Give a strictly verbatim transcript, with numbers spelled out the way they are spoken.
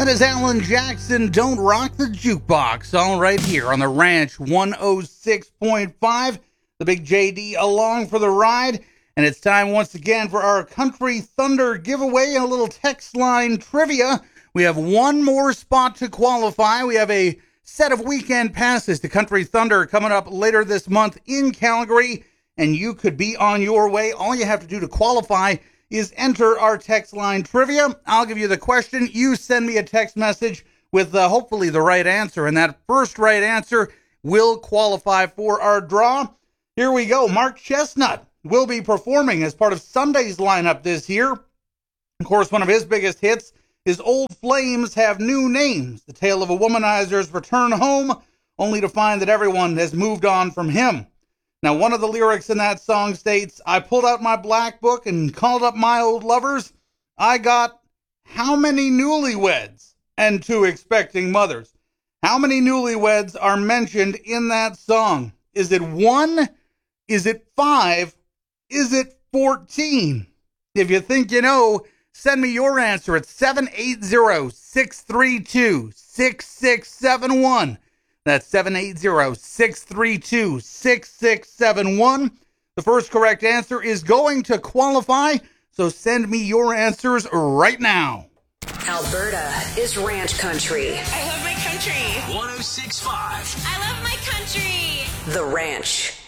That is Alan Jackson, Don't Rock the Jukebox, all right here on the Ranch one oh six point five. The Big J D along for the ride. And it's time once again for our Country Thunder giveaway and a little text line trivia. We have one more spot to qualify. We have a set of weekend passes to Country Thunder coming up later this month in Calgary. And you could be on your way. All you have to do to qualify is enter our text line trivia. I'll give you the question. You send me a text message with uh, hopefully the right answer. And that first right answer will qualify for our draw. Here we go. Mark Chestnut will be performing as part of Sunday's lineup this year. Of course, one of his biggest hits is Old Flames Have New Names, the tale of a womanizer's return home, only to find that everyone has moved on from him. Now, one of the lyrics in that song states, I pulled out my black book and called up my old lovers. I got how many newlyweds and two expecting mothers? How many newlyweds are mentioned in that song? Is it one? Is it five? Is it fourteen? If you think you know, send me your answer at seven eight zero, six three two, six six seven one. That's seven eight zero, six three two, six six seven one. The first correct answer is going to qualify, so send me your answers right now. Alberta is ranch country. I love my country. one oh six point five. I love my country. The Ranch.